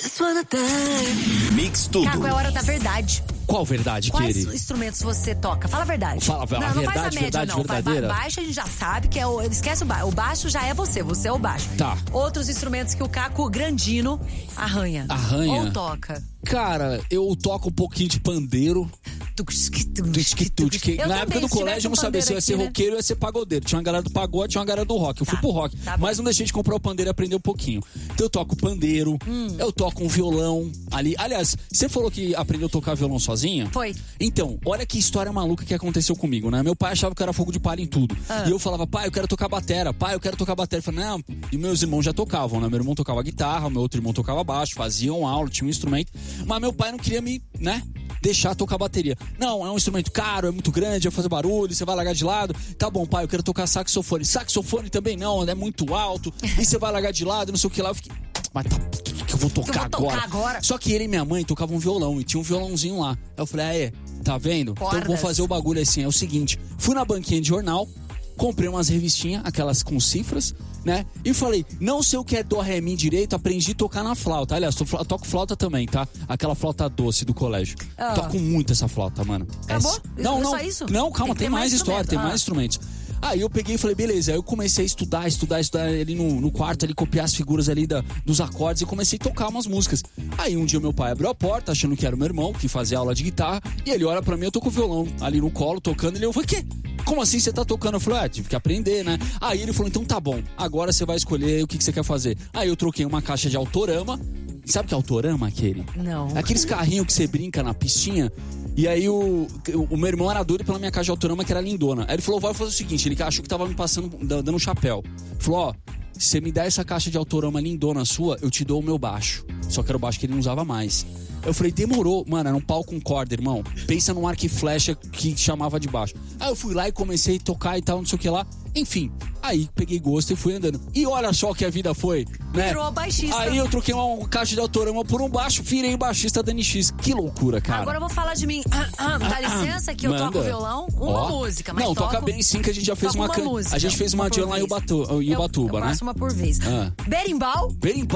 Mix tudo. Caco, é hora da verdade. Qual verdade, Quais querido? instrumentos você toca? Fala a verdade. Fala a não faz a verdade, média, verdade não. verdadeira. Baixo a gente já sabe que é o... Esquece o baixo. O baixo já é você é o baixo. Tá. Outros instrumentos que o Caco Grandino arranha. Arranha? Ou toca. Cara, eu toco um pouquinho de pandeiro. Na época do colégio eu não sabia se eu ia ser roqueiro ou ia ser pagodeiro. Tinha uma galera do pagode, tinha uma galera do rock. Eu fui pro rock. Mas não deixei de comprar o pandeiro e aprender um pouquinho. Então eu toco pandeiro, eu toco um violão ali. Aliás, você falou que aprendeu a tocar violão sozinha? Foi. Então, olha que história maluca que aconteceu comigo, né? Meu pai achava que eu era fogo de palha em tudo. E eu falava, pai, eu quero tocar batera. Pai, eu quero tocar batera. Ele falou, não. E meus irmãos já tocavam, né? Meu irmão tocava guitarra, meu outro irmão tocava baixo, faziam aula, tinha um instrumento. Mas meu pai não queria me, né, deixar tocar bateria. Não, é um instrumento caro, é muito grande, vai fazer barulho, você vai largar de lado. Tá bom, pai, eu quero tocar saxofone. Saxofone também não, é muito alto. E você vai largar de lado, não sei o que lá. Eu fiquei, mas tá, o que eu vou tocar agora? Só que ele e minha mãe tocavam um violão e tinha um violãozinho lá. Aí eu falei, tá vendo? Cordas. Então eu vou fazer o bagulho assim, é o seguinte. Fui na banquinha de jornal, comprei umas revistinhas, aquelas com cifras, né? E falei, não sei o que é dó, ré, mi direito, aprendi a tocar na flauta. Aliás, toco flauta também, tá? Aquela flauta doce do colégio. Toco muito essa flauta, mano. Acabou? Não, só isso? Não, calma, tem mais história, tem mais instrumentos. Aí eu peguei e falei, beleza. Aí eu comecei a estudar ali no quarto, ali, copiar as figuras ali dos acordes e comecei a tocar umas músicas. Aí um dia meu pai abriu a porta, achando que era o meu irmão, que fazia aula de guitarra, e ele olha pra mim, eu tô com o violão ali no colo, tocando, e eu falei, quê? Como assim você tá tocando? Eu falei, tive que aprender, né? Aí ele falou, então tá bom, agora você vai escolher o que você quer fazer. Aí eu troquei uma caixa de Autorama. Sabe o que é Autorama, aquele? Não. Aqueles carrinhos que você brinca na pistinha. E aí o meu irmão era doido pela minha caixa de Autorama, que era lindona. Aí ele falou, vai fazer o seguinte, ele achou que tava me passando, dando um chapéu. Falou, se você me der essa caixa de Autorama lindona sua, eu te dou o meu baixo. Só que era o baixo que ele não usava mais. Eu falei, demorou. Mano, era um pau com corda, irmão. Pensa num arco e flecha que chamava de baixo. Aí eu fui lá e comecei a tocar e tal, não sei o que lá. Enfim, aí peguei gosto e fui andando. E olha só que a vida foi, né? Virou baixista. Aí eu troquei uma caixa de Autorama por um baixo, virei baixista da NX. Que loucura, cara. Agora eu vou falar de mim. Dá licença que eu toco violão. Uma música, mas não, toco... toca bem sim, que a gente já fez uma música. A gente fez uma jam lá em Ubatuba, né? Eu faço uma por vez. Berimbau.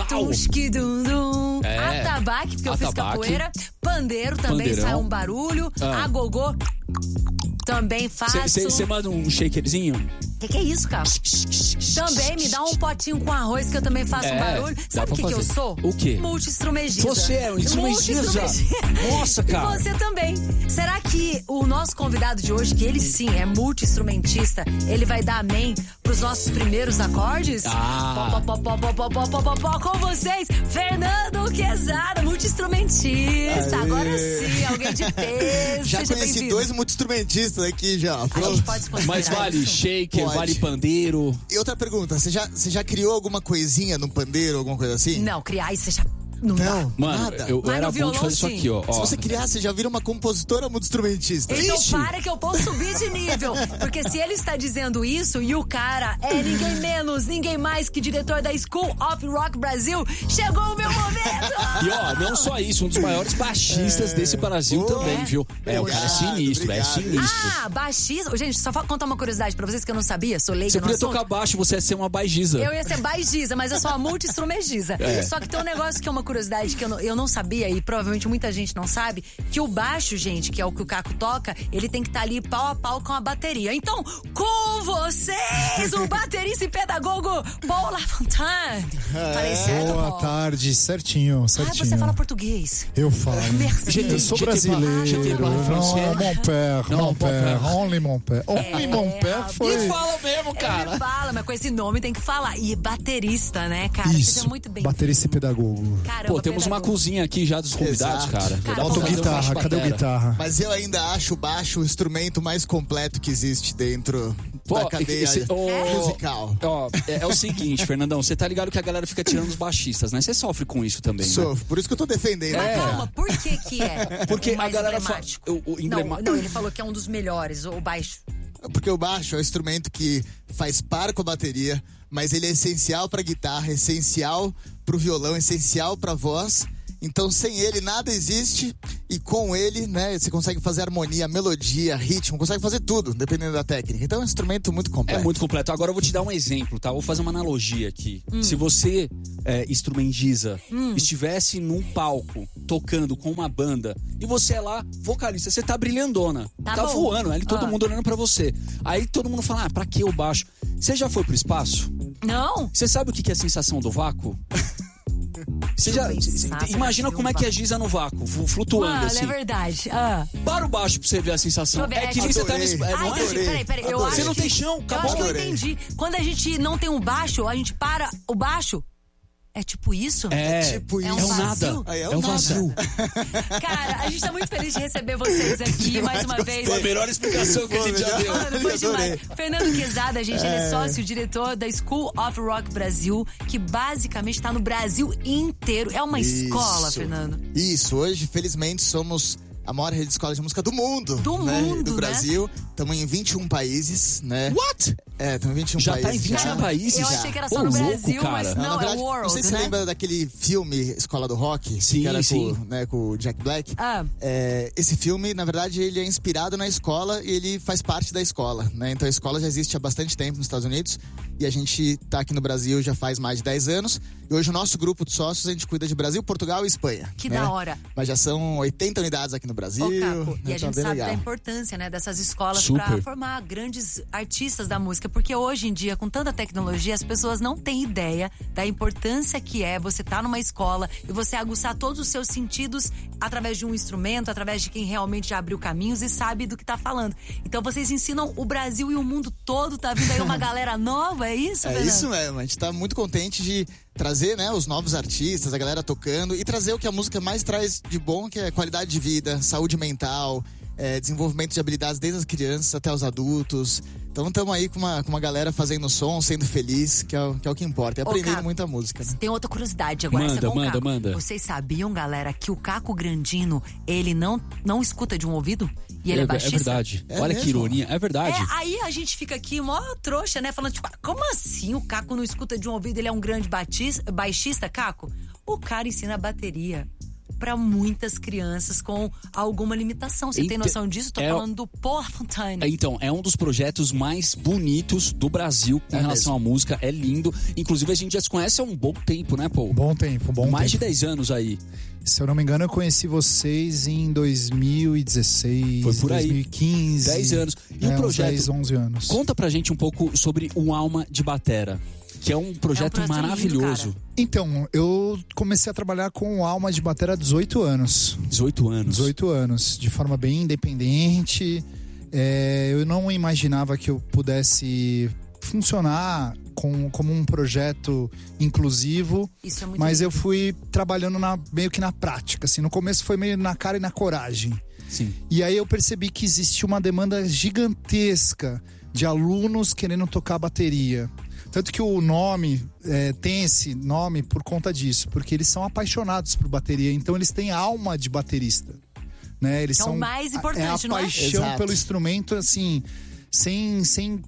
Atabaque, porque eu fiz capoeira. Pandeiro também sai um barulho. Agogô também faço. Você manda um shakerzinho? Que é isso, cara? Também me dá um potinho com arroz que eu também faço um barulho. Sabe o que eu sou? O quê? Multi-instrumentista. Você é um instrumentista? Nossa, cara. E você também. Será que o nosso convidado de hoje, que ele sim é multi-instrumentista, ele vai dar amém pros nossos primeiros acordes? Com vocês, Fernando Quezada, multi-instrumentista. Agora sim, alguém de peso. Já Seja conheci bem-vindo. 2 multi-instrumentistas aqui já. A gente pode se considerar Mas vale isso? shaker, Pode. vale pandeiro. E outra pergunta, você já criou alguma coisinha no pandeiro, alguma coisa assim? Não, criar isso você já... Não dá. Mano, nada. eu Mas era no bom violão, de fazer isso sim. aqui, ó. Se você criar, você já vira uma compositora multi-instrumentista. Então Ixi. para que eu posso subir de nível. Porque se ele está dizendo isso e o cara é ninguém menos, ninguém mais que diretor da School of Rock Brasil, chegou o meu momento! E ó, não só isso, um dos maiores baixistas desse Brasil também, viu? O cara é sinistro, obrigado. é sinistro. Baixista. Gente, só contar uma curiosidade pra vocês que eu não sabia, sou leiga Você no podia assunto. tocar baixo, você ia ser uma baixista. Eu ia ser baixista, mas eu sou uma multi-instrumentista. Só que tem um negócio que é uma curiosidade que eu não sabia, e provavelmente muita gente não sabe, que o baixo, gente, que é o que o Caco toca, ele tem que estar ali pau a pau com a bateria. Então, com vocês, o baterista e pedagogo Paul Lafontaine. Falei certo, Boa Paul? tarde, certinho. Você fala português. Eu falo. Merci. Eu sou Je te brasileiro. parle français. Não, mon père, only mon père. Only mon père foi... E fala mesmo, cara. Ele fala, mas com esse nome tem que falar. E baterista, né, cara? Isso, Seja muito bem. baterista e pedagogo. Caramba, Pô, temos uma pedagogo. cozinha aqui já dos convidados, Exato. cara. Cara, Falta o fazer um guitarra, cadê o guitarra? Mas eu ainda acho o baixo o instrumento mais completo que existe dentro da cadeia musical. Ó, é o seguinte, Fernandão, você tá ligado que a galera fica tirando os baixistas, né? Você sofre com isso também, né? Sofro, por isso que eu tô defendendo. Mas né? calma, por que é? Porque o mais a galera fala. emblemático? Não, ele falou que é um dos melhores, o baixo. Porque o baixo é um instrumento que faz par com a bateria, mas ele é essencial pra guitarra, essencial pro violão, essencial pra voz. Então, sem ele, nada existe. e com ele, né, você consegue fazer harmonia, melodia, ritmo, consegue fazer tudo, dependendo da técnica. Então é um instrumento muito completo. É muito completo. Agora eu vou te dar um exemplo, tá? Vou fazer uma analogia aqui. Se você, instrumentiza, estivesse num palco, tocando com uma banda, e você é lá, vocalista, você tá brilhandona, tá voando, ali todo mundo olhando pra você. Aí todo mundo fala, pra que o baixo? Você já foi pro espaço? Não. Você sabe o que é a sensação do vácuo? Você imagina como é que é Giza no vácuo, flutuando assim. É verdade. Para o baixo pra você ver a sensação. É que nem você tá no espaço. Peraí. Você não tem chão, acabou. Eu entendi. Quando a gente não tem um baixo, a gente para o baixo. É tipo isso? É tipo isso. É um nada. É um vazio. Cara, a gente tá muito feliz de receber vocês aqui mais uma vez. Foi a melhor explicação que a gente já deu. Foi demais. Fernando Quezada, gente, ele é sócio, diretor da School of Rock Brasil, que basicamente tá no Brasil inteiro. É uma escola, Fernando. Isso, hoje, felizmente, somos a maior rede de escolas de música do mundo. Do Brasil. Estamos em 21 países, né? What? Estamos em 21 já países. Já tá em 21 países? Eu achei que era só no Brasil, cara. mas não, verdade, é World, não sei se você lembra daquele filme Escola do Rock. Sim, que era sim. Com o Jack Black. Esse filme, na verdade, ele é inspirado na escola e ele faz parte da escola, né? Então a escola já existe há bastante tempo nos Estados Unidos e a gente tá aqui no Brasil já faz mais de 10 anos. E hoje o nosso grupo de sócios, a gente cuida de Brasil, Portugal e Espanha. Que né? da hora. Mas já são 80 unidades aqui no Brasil. Caco, e a gente sabe legal. da importância, né, dessas escolas Super. pra formar grandes artistas da música, porque hoje em dia, com tanta tecnologia, as pessoas não têm ideia da importância que é você estar numa escola e você aguçar todos os seus sentidos através de um instrumento, através de quem realmente já abriu caminhos e sabe do que tá falando. Então vocês ensinam o Brasil e o mundo todo, tá vindo aí uma galera nova, é isso, Fernando? É isso mesmo, a gente tá muito contente de trazer, né, os novos artistas, a galera tocando e trazer o que a música mais traz de bom, que é qualidade de vida, saúde mental, desenvolvimento de habilidades desde as crianças até os adultos. Então estamos aí com uma galera fazendo som, sendo feliz, que é o que importa. E aprendendo muita música, né? Tem outra curiosidade agora. Manda. Vocês sabiam, galera, que o Caco Grandino, ele não escuta de um ouvido? E ele é baixista? É verdade. Olha mesmo? Que ironia. É verdade. Aí a gente fica aqui, mó trouxa, né? Falando, tipo, como assim o Caco não escuta de um ouvido? Ele é um grande baixista, Caco? O cara ensina bateria pra muitas crianças com alguma limitação. Você tem noção disso? Tô falando do Paul Fontane. Então, é um dos projetos mais bonitos do Brasil com relação à música. É lindo. Inclusive, a gente já se conhece há um bom tempo, né, Paul? Bom tempo. Mais de 10 anos aí. Se eu não me engano, eu conheci vocês em 2016. Foi por aí. 2015. 10 anos. E o projeto? 10, 11 anos. Conta pra gente um pouco sobre o Alma de Batera, que é um projeto maravilhoso. Lindo, então, eu comecei a trabalhar com o Alma de Batera há 18 anos. 18 anos. 18 anos, de forma bem independente. Eu não imaginava que eu pudesse funcionar como um projeto inclusivo. Isso é muito mas lindo. eu fui trabalhando meio que na prática. Assim, no começo foi meio na cara e na coragem. Sim. E aí eu percebi que existia uma demanda gigantesca de alunos querendo tocar bateria. Tanto que o nome tem esse nome por conta disso, porque eles são apaixonados por bateria, então eles têm alma de baterista, né? Eles são o mais importante, não é? paixão pelo instrumento, assim, sem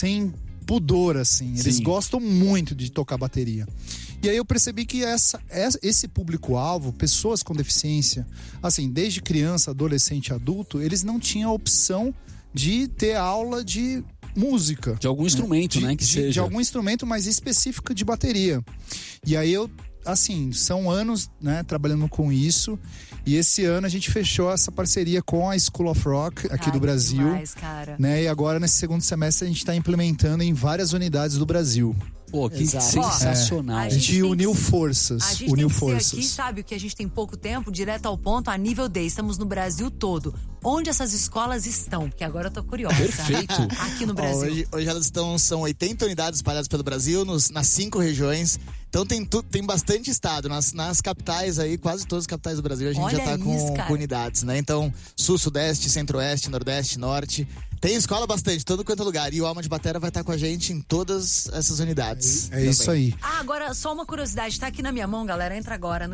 pudor, assim. Eles Sim. gostam muito de tocar bateria. E aí eu percebi que esse público-alvo, pessoas com deficiência, assim, desde criança, adolescente, adulto, eles não tinham a opção de ter aula de música. De algum instrumento, né? De algum instrumento mais específico de bateria. E aí assim, são anos, né, trabalhando com isso. E esse ano a gente fechou essa parceria com a School of Rock aqui do Brasil. Demais, cara. Né? E agora, nesse segundo semestre, a gente está implementando em várias unidades do Brasil. Pô, que Exato. sensacional. A gente uniu forças. A gente tem que ser aqui, sabe, o que a gente tem pouco tempo, direto ao ponto, a nível D. Estamos no Brasil todo. Onde essas escolas estão? Porque agora eu tô curiosa. Perfeito. Aqui no Brasil. Hoje elas são 80 unidades espalhadas pelo Brasil, nas 5 regiões. Então tem bastante estado. Nas capitais aí, quase todas as capitais do Brasil, a gente já tá com unidades, né? Então, Sul, Sudeste, Centro-Oeste, Nordeste, Norte. Tem escola bastante, todo quanto é lugar. E o Alma de Batera vai estar com a gente em todas essas unidades. É isso aí. Agora, só uma curiosidade, tá aqui na minha mão, galera. Entra agora no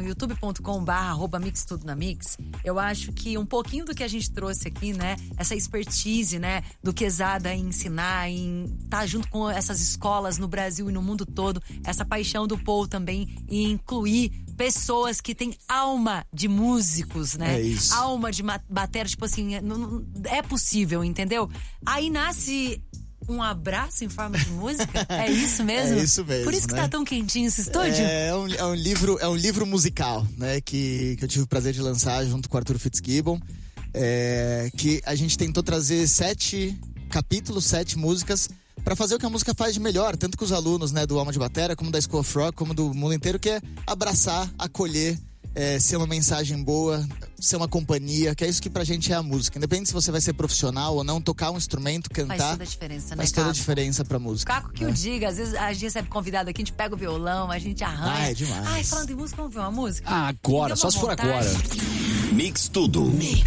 youtube.com/mixtudonamix. Eu acho que um pouquinho do que a gente trouxe aqui, né? Essa expertise, né? Do Quezada em ensinar, em estar junto com essas escolas no Brasil e no mundo todo. Essa paixão do Paul também em incluir pessoas que têm alma de músicos, né? É isso. Alma de batera, tipo assim, é possível, entendeu? Aí nasce um abraço em forma de música? É isso mesmo? É isso mesmo. Por isso que tá tão quentinho esse estúdio? É um livro musical, né? Que eu tive o prazer de lançar junto com o Arthur Fitzgibbon. Que a gente tentou trazer 7 capítulos, 7 músicas, para fazer o que a música faz de melhor, tanto com os alunos, né, do Alma de Batera, como da School of Rock, como do mundo inteiro, que é abraçar, acolher, ser uma mensagem boa, ser uma companhia, que é isso que pra gente é a música. Independente se você vai ser profissional ou não, tocar um instrumento, cantar... Faz toda a diferença, né, Faz toda a diferença pra música. Caco que o diga, às vezes a gente recebe convidado aqui, a gente pega o violão, a gente arranha. É demais. Ai, falando em música, vamos ver uma música? Agora, só se for agora. Mix Tudo.